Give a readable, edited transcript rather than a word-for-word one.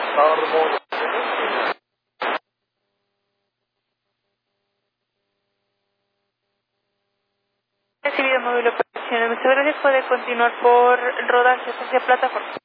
Recibido módulo operacional. Muchas gracias. Puede continuar por el rodaje hacia plataforma.